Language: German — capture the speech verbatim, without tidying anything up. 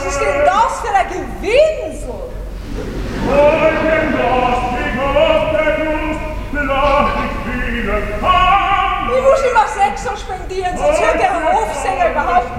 ist denn das für ein Gewinsel? Ich muss immer Sechser spendieren, sonst hört der Hofsänger überhaupt